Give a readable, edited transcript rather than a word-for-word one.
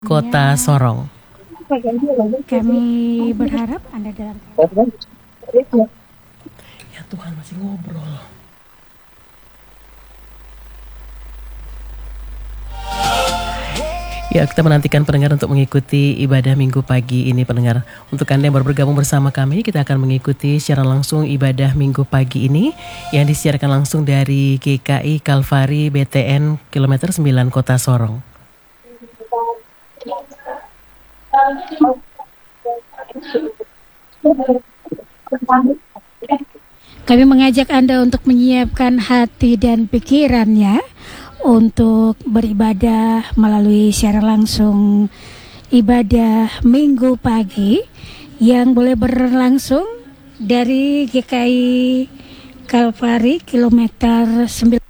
Kota Sorong. Kami berharap Anda dalam Ya Tuhan, masih ngobrol. Ya, kita menantikan pendengar untuk mengikuti ibadah minggu pagi ini, pendengar. Untuk Anda yang baru bergabung bersama kami, kita akan mengikuti secara langsung ibadah minggu pagi ini yang disiarkan langsung dari GKI Kalvari BTN Kilometer 9 Kota Sorong. Kami mengajak Anda untuk menyiapkan hati dan pikirannya untuk beribadah melalui secara langsung ibadah minggu pagi yang boleh berlangsung dari GKI Kalvari Kilometer 9.